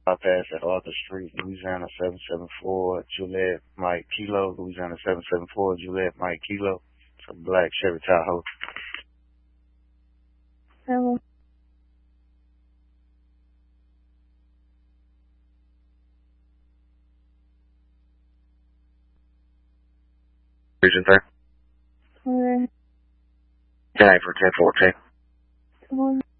I pass at Arthur Street, Louisiana 774, Juliet Mike Kilo, Louisiana 774, Juliet Mike Kilo. It's a black Chevy Tahoe. Hello. Region 3. Okay. Tag for 1014. Come on.